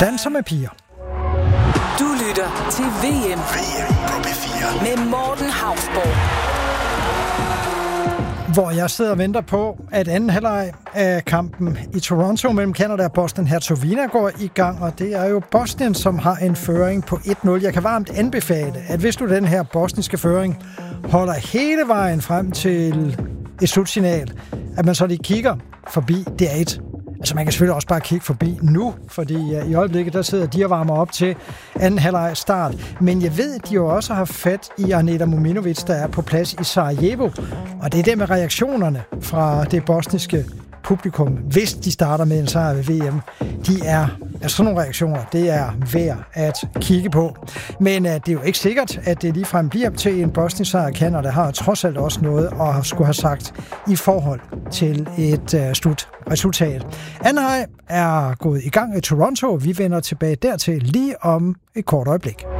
Danser med piger. Du lytter til VM på P4 med Morten Hausborg. Hvor jeg sidder og venter på, at anden halvleg af kampen i Toronto mellem Canada og Bosnien-Herzegovina går i gang, og det er jo Bosnien, som har en føring på 1-0. Jeg kan varmt anbefale, at hvis du den her bosniske føring holder hele vejen frem til et slutsignal, at man så lige kigger forbi DR1. Altså man kan selvfølgelig også bare kigge forbi nu, fordi i øjeblikket der sidder de og varmer op til anden halvleg start. Men jeg ved, at de jo også har fat i Arneta Mominovic, der er på plads i Sarajevo. Og det er det med reaktionerne fra det bosniske publikum, hvis de starter med en sejr ved VM. De er, altså sådan nogle reaktioner, det er værd at kigge på. Men det er jo ikke sikkert, at det ligefrem bliver til en bosnisk sejr. Canada har trods alt også noget at skulle have sagt i forhold til et slutresultat. Anden halvleg er gået i gang i Toronto. Vi vender tilbage dertil lige om et kort øjeblik.